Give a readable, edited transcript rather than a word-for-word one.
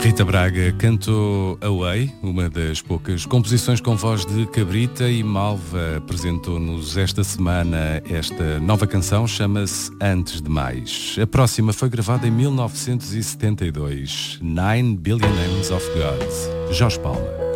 Rita Braga cantou Away, uma das poucas composições com voz de Cabrita, e Malva apresentou-nos esta semana esta nova canção, chama-se Antes de Mais. A próxima foi gravada em 1972, 9 Billion Names of God, Jorge Palma.